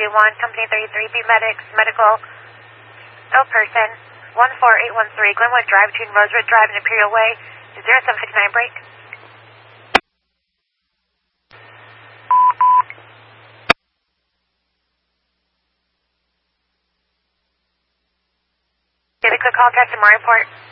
Company 33, B Medics, Medical, no person, 14813, Glenwood Drive between Rosewood Drive and Imperial Way, 0759 break. Give a quick call, Captain Moore Report.